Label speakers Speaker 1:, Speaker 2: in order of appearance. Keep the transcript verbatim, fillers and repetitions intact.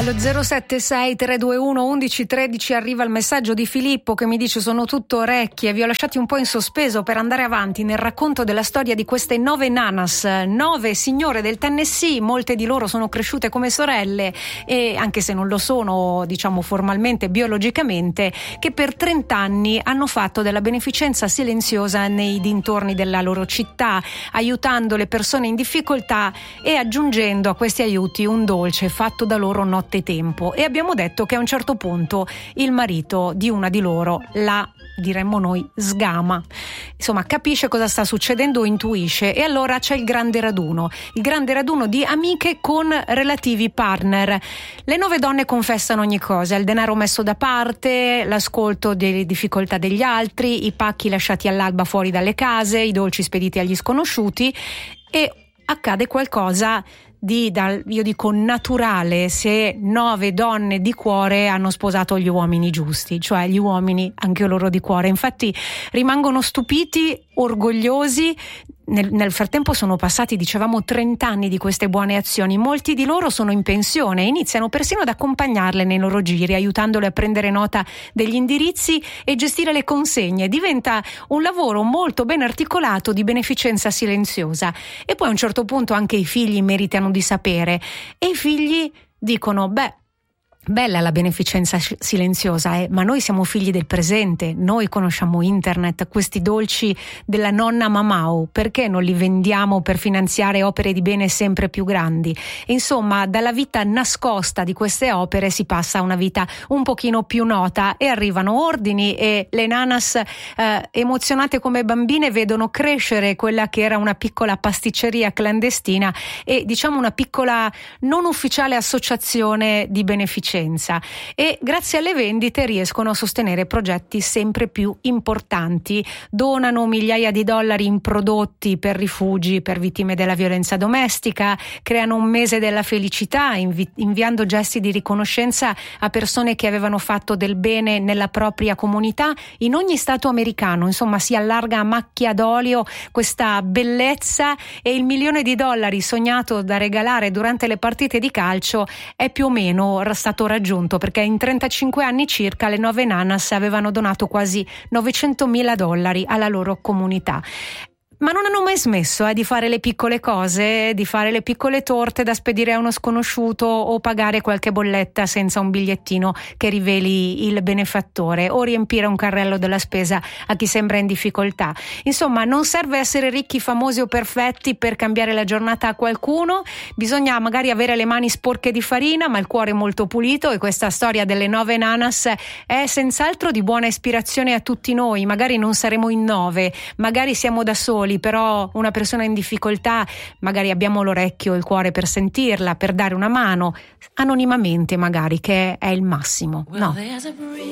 Speaker 1: Allo zero sette sei tre due uno undici tredici arriva il messaggio di Filippo che mi dice: sono tutto orecchie, vi ho lasciati un po' in sospeso per andare avanti nel racconto della storia di queste nove nanas, nove signore del Tennessee. Molte di loro sono cresciute come sorelle e anche se non lo sono, diciamo formalmente, biologicamente, che per trent'anni hanno fatto della beneficenza silenziosa nei dintorni della loro città, aiutando le persone in difficoltà e aggiungendo a questi aiuti un dolce fatto da loro notte tempo. E abbiamo detto che a un certo punto il marito di una di loro la, diremmo noi, sgama, insomma capisce cosa sta succedendo o intuisce, e allora c'è il grande raduno il grande raduno di amiche con relativi partner. Le nove donne confessano ogni cosa: il denaro messo da parte, l'ascolto delle difficoltà degli altri, i pacchi lasciati all'alba fuori dalle case, i dolci spediti agli sconosciuti. E accade qualcosa di, da, io dico, naturale, se nove donne di cuore hanno sposato gli uomini giusti, cioè gli uomini anche loro di cuore. Infatti rimangono stupiti, orgogliosi. Nel, nel frattempo sono passati, dicevamo, trent'anni di queste buone azioni. Molti di loro sono in pensione e iniziano persino ad accompagnarle nei loro giri, aiutandole a prendere nota degli indirizzi e gestire le consegne. Diventa un lavoro molto ben articolato di beneficenza silenziosa. E poi a un certo punto anche i figli meritano di sapere, e i figli dicono: beh, bella la beneficenza silenziosa, eh, ma noi siamo figli del presente, noi conosciamo internet, questi dolci della nonna Mamau, perché non li vendiamo per finanziare opere di bene sempre più grandi? E insomma, dalla vita nascosta di queste opere si passa a una vita un pochino più nota, e arrivano ordini, e le nanas eh, emozionate come bambine vedono crescere quella che era una piccola pasticceria clandestina e, diciamo, una piccola non ufficiale associazione di beneficenza. E grazie alle vendite riescono a sostenere progetti sempre più importanti. Donano migliaia di dollari in prodotti per rifugi per vittime della violenza domestica, creano un mese della felicità invi- inviando gesti di riconoscenza a persone che avevano fatto del bene nella propria comunità in ogni stato americano. Insomma, si allarga a macchia d'olio questa bellezza, e il milione di dollari sognato da regalare durante le partite di calcio è più o meno stato raggiunto, perché in trentacinque anni circa le nove nanas avevano donato quasi novecentomila dollari alla loro comunità. Ma non hanno mai smesso eh, di fare le piccole cose, di fare le piccole torte da spedire a uno sconosciuto o pagare qualche bolletta senza un bigliettino che riveli il benefattore, o riempire un carrello della spesa a chi sembra in difficoltà. Insomma, non serve essere ricchi, famosi o perfetti per cambiare la giornata a qualcuno. Bisogna magari avere le mani sporche di farina ma il cuore molto pulito, e questa storia delle nove nanas è senz'altro di buona ispirazione a tutti noi. Magari non saremo in nove, magari siamo da soli, però una persona in difficoltà magari abbiamo l'orecchio e il cuore per sentirla, per dare una mano anonimamente, magari, che è il massimo, no?